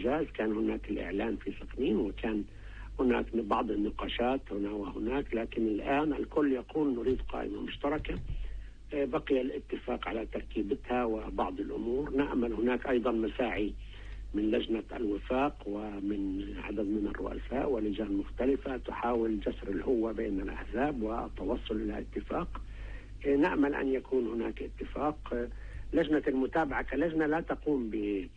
الإنجاز كان هناك الإعلان في سقنين، وكان هناك بعض النقاشات هنا وهناك، لكن الآن الكل يقول نريد قائمة مشتركة. بقي الاتفاق على تركيبتها وبعض الأمور. نأمل هناك أيضا مساعي من لجنة الوفاق ومن عدد من الرؤساء ولجان مختلفة تحاول جسر الهوة بين الأحزاب والتوصل إلى اتفاق. نأمل أن يكون هناك اتفاق. لجنة المتابعة كلجنة لا تقوم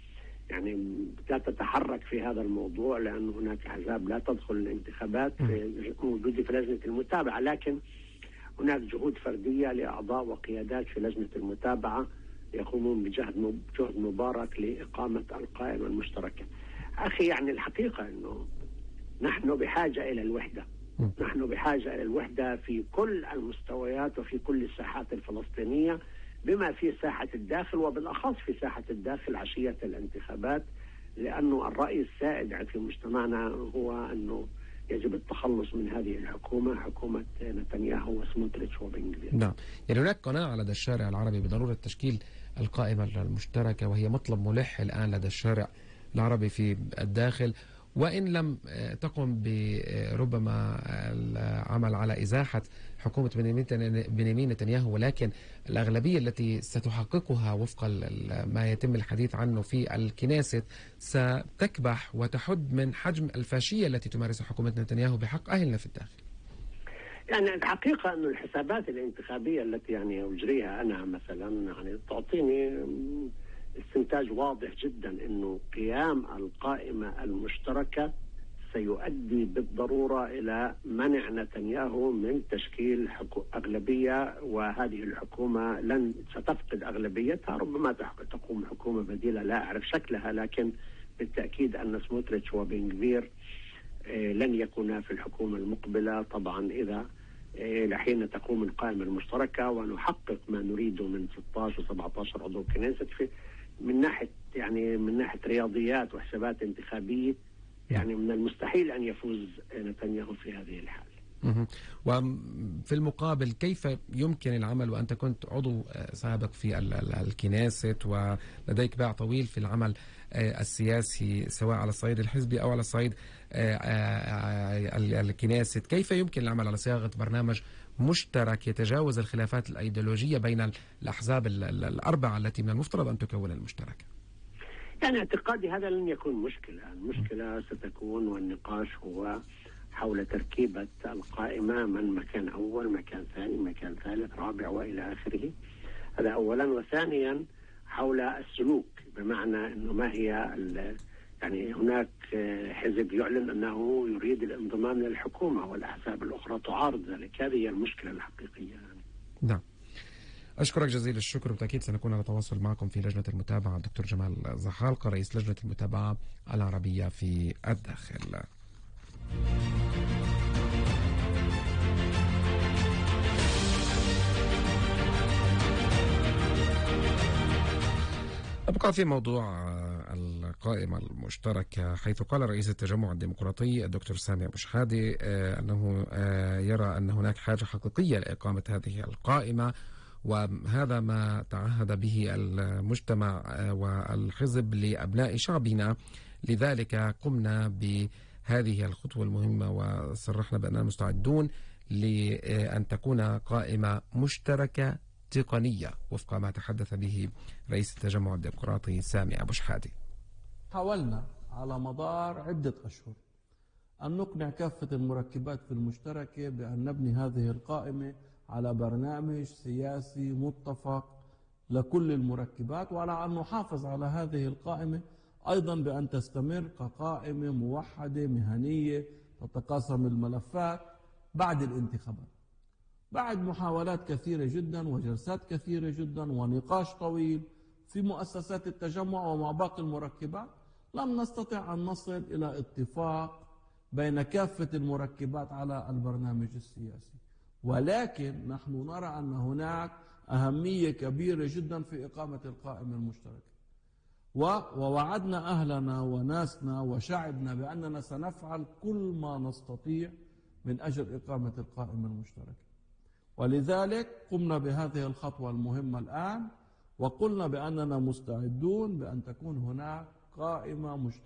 لا تتحرك في هذا الموضوع، لأن هناك أحزاب لا تدخل الانتخابات موجودة في لجنة المتابعة، لكن هناك جهود فردية لأعضاء وقيادات في لجنة المتابعة يقومون بجهد مبارك لإقامة القائمة المشتركة. أخي الحقيقة أنه نحن بحاجة إلى الوحدة. نحن بحاجة إلى الوحدة في كل المستويات وفي كل الساحات الفلسطينية، بما في ساحة الداخل وبالأخص في ساحة الداخل عشية الانتخابات، لأنه الرأي السائد في مجتمعنا هو أنه يجب التخلص من هذه الحكومة، حكومة نتنياهو وسموتريتش وبن غفير. نعم، هناك قناعة لدى الشارع العربي بضرورة تشكيل القائمة المشتركة، وهي مطلب ملح الآن لدى الشارع العربي في الداخل، وإن لم تقم بربما العمل على إزاحة حكومة بنيامين نتنياهو، ولكن الأغلبية التي ستحققها وفق ما يتم الحديث عنه في الكنيست ستكبح وتحد من حجم الفاشية التي تمارسها حكومة نتنياهو بحق أهلنا في الداخل. الحقيقة أن الحسابات الانتخابية التي أجريها أنا مثلا تعطيني استنتاج واضح جدا أنه قيام القائمة المشتركة سيؤدي بالضرورة إلى منع نتنياهو من تشكيل أغلبية، وهذه الحكومة ستفقد أغلبيتها. ربما تقوم حكومة بديلة لا أعرف شكلها، لكن بالتأكيد أن سموتريتش وبن غفير لن يكونا في الحكومة المقبلة. طبعا إذا لحين تقوم القائمة المشتركة ونحقق ما نريده من 16 و17 عضو كنيست من ناحية رياضيات وحسابات انتخابية، من المستحيل أن يفوز نتنياهو في هذه الحال. وفي المقابل كيف يمكن العمل، وأنت كنت عضو سابق في الكنيست ولديك باع طويل في العمل السياسي سواء على الصعيد الحزبي أو على الصعيد الكنيست، كيف يمكن العمل على صياغة برنامج مشترك يتجاوز الخلافات الأيديولوجية بين الأحزاب الأربعة التي من المفترض أن تكون المشتركة؟ اعتقادي هذا لن يكون مشكلة. المشكلة ستكون، والنقاش هو حول تركيبة القائمة، من مكان أول، مكان ثاني، مكان ثالث، رابع وإلى آخره. هذا أولا. وثانيا حول السلوك، بمعنى أنه ما هي هناك حزب يعلن أنه يريد الانضمام للحكومة والأحزاب الأخرى تعارض ذلك. هذه هي المشكلة الحقيقية. نعم، أشكرك جزيل الشكر. بالتأكيد سنكون على تواصل معكم في لجنة المتابعة. الدكتور جمال زحالقة رئيس لجنة المتابعة العربية في الداخل. أبقى في موضوع القائمة المشتركة، حيث قال رئيس التجمع الديمقراطي الدكتور سامي أبو شحادة أنه يرى أن هناك حاجة حقيقية لإقامة هذه القائمة، وهذا ما تعهد به المجتمع والحزب لأبناء شعبنا. لذلك قمنا بهذه الخطوة المهمة وصرحنا بأننا مستعدون لأن تكون قائمة مشتركة تقنية وفق ما تحدث به رئيس التجمع الديمقراطي سامي أبو شحادة. حاولنا على مدار عدة أشهر أن نقنع كافة المركبات في المشتركة بأن نبني هذه القائمة على برنامج سياسي متفق لكل المركبات، وعلى أن نحافظ على هذه القائمة أيضا بأن تستمر كقائمة موحدة مهنية تتقاسم الملفات بعد الانتخابات. بعد محاولات كثيرة جدا وجلسات كثيرة جدا ونقاش طويل في مؤسسات التجمع ومع باقي المركبات، لم نستطع أن نصل إلى اتفاق بين كافة المركبات على البرنامج السياسي، ولكن نحن نرى أن هناك أهمية كبيرة جدا في إقامة القائمة المشتركة، ووعدنا أهلنا وناسنا وشعبنا بأننا سنفعل كل ما نستطيع من أجل إقامة القائمة المشتركة. ولذلك قمنا بهذه الخطوة المهمة الآن، وقلنا بأننا مستعدون بأن تكون هناك قائمة مشتركة